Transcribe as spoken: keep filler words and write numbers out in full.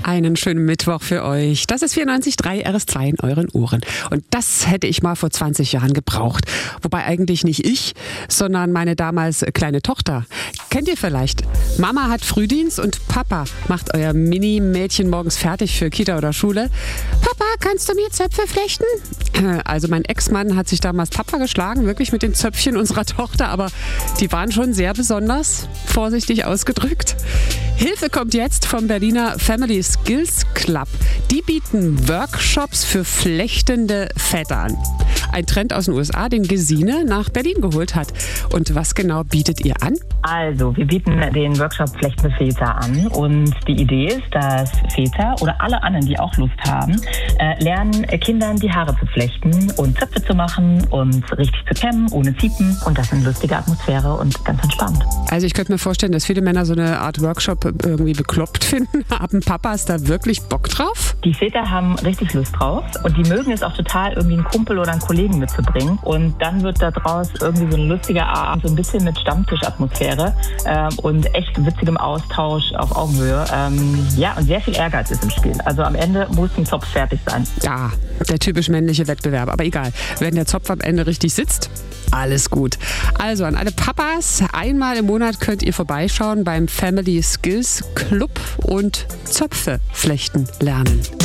Einen schönen Mittwoch für euch. Das ist vierundneunzig Komma drei R S zwei in euren Ohren. Und das hätte ich mal vor zwanzig Jahren gebraucht. Wobei eigentlich nicht ich, sondern meine damals kleine Tochter. Kennt ihr vielleicht? Mama hat Frühdienst und Papa macht euer Mini-Mädchen morgens fertig für Kita oder Schule. Papa, kannst du mir Zöpfe flechten? Also mein Ex-Mann hat sich damals Papa geschlagen, wirklich mit den Zöpfchen unserer Tochter. Aber die waren schon sehr besonders, vorsichtig ausgedrückt. Hilfe kommt jetzt vom Berliner Family Skills Club. Die bieten Workshops für flechtende Väter an. Ein Trend aus den U S A, den Gesine nach Berlin geholt hat. Und was genau bietet ihr an? Also, wir bieten den Workshop Flechtende Väter an. Und die Idee ist, dass Väter oder alle anderen, die auch Lust haben, äh, lernen, Kindern die Haare zu flechten und Zöpfe zu machen und richtig zu kämmen, ohne Ziepen. Und das in lustiger Atmosphäre und ganz entspannt. Also ich könnte mir vorstellen, dass viele Männer so eine Art Workshop irgendwie bekloppt finden. Haben Papas da wirklich Bock drauf? Die Väter haben richtig Lust drauf. Und die mögen es auch total, irgendwie einen Kumpel oder einen Kollegen mitzubringen. Und dann wird daraus irgendwie so ein lustiger Abend, so ein bisschen mit Stammtischatmosphäre ähm, und echt witzigem Austausch auf Augenhöhe. Ähm, ja, und sehr viel Ehrgeiz ist im Spiel. Also am Ende muss ein Zopf fertig sein. Ja, der typisch männliche Wettbewerb. Aber egal, wenn der Zopf am Ende richtig sitzt, alles gut. Also an alle Papas, einmal im Monat könnt ihr vorbeischauen beim Family Skills Club und Zöpfe flechten lernen.